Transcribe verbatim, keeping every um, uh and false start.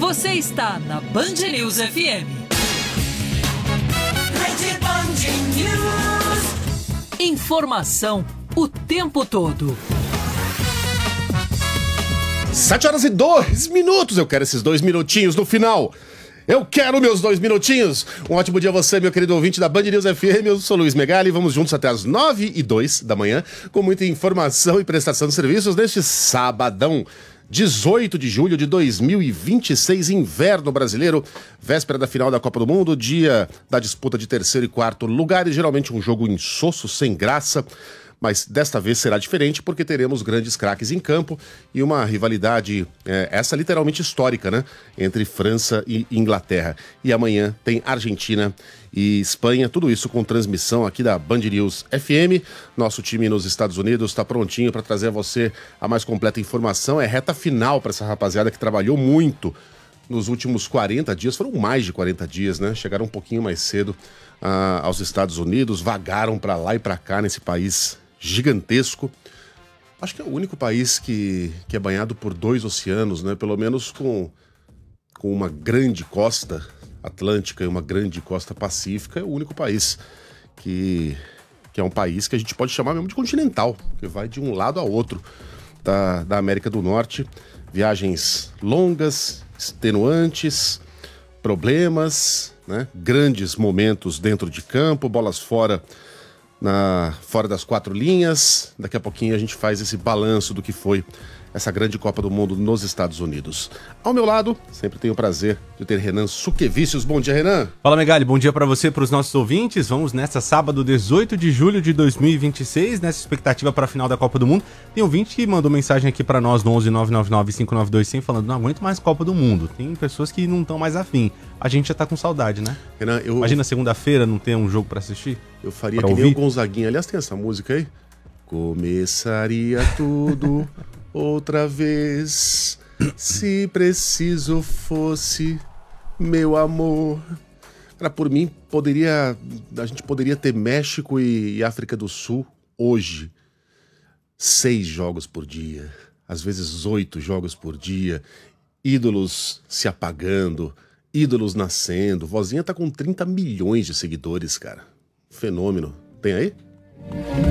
Você está na Band News F M. Rede Band News. Informação o tempo todo. Sete horas e dois minutos. Eu quero esses dois minutinhos no final. Eu quero meus dois minutinhos. Um ótimo dia a você, meu querido ouvinte da Band News F M. Eu sou Luiz Megali. Vamos juntos até as nove e dois da manhã com muita informação e prestação de serviços neste sabadão, dezoito de julho de dois mil e vinte e seis, inverno brasileiro, véspera da final da Copa do Mundo, dia da disputa de terceiro e quarto lugares, geralmente um jogo insosso, sem graça, mas desta vez será diferente porque teremos grandes craques em campo e uma rivalidade, é, essa literalmente histórica, né, entre França e Inglaterra. E amanhã tem Argentina e Espanha, tudo isso com transmissão aqui da Band News F M. Nosso time nos Estados Unidos está prontinho para trazer a você a mais completa informação. É reta final para essa rapaziada que trabalhou muito nos últimos quarenta dias, foram mais de quarenta dias, né? Chegaram um pouquinho mais cedo ah, aos Estados Unidos, vagaram para lá e para cá nesse país gigantesco. Acho que é o único país que, que é banhado por dois oceanos, né? Pelo menos com, com uma grande costa atlântica e uma grande costa pacífica. É o único país que, que é um país que a gente pode chamar mesmo de continental, que vai de um lado a outro da, da América do Norte. Viagens longas, extenuantes, problemas, né? Grandes momentos dentro de campo, bolas fora Na, fora das quatro linhas. Daqui a pouquinho a gente faz esse balanço do que foi essa grande Copa do Mundo nos Estados Unidos. Ao meu lado, sempre tenho o prazer de ter Renan Suquevicius. Bom dia, Renan. Fala, Megali. Bom dia para você e para os nossos ouvintes. Vamos nesta sábado, dezoito de julho de dois mil e vinte e seis, nessa expectativa para a final da Copa do Mundo. Tem ouvinte que mandou mensagem aqui para nós no onze nove nove nove cinco nove dois zero zero falando: não aguento mais Copa do Mundo. Tem pessoas que não estão mais afim. A gente já tá com saudade, né? Renan, eu... Imagina segunda-feira não ter um jogo para assistir? Eu faria pra que ouvir? nem o Gonzaguinha. Aliás, tem essa música aí. Começaria tudo outra vez, se preciso fosse, meu amor. Cara, por mim, poderia, a gente poderia ter México e, e África do Sul hoje. Seis jogos por dia, às vezes oito jogos por dia, ídolos se apagando, ídolos nascendo. Vozinha tá com trinta milhões de seguidores, cara. Fenômeno. Tem aí?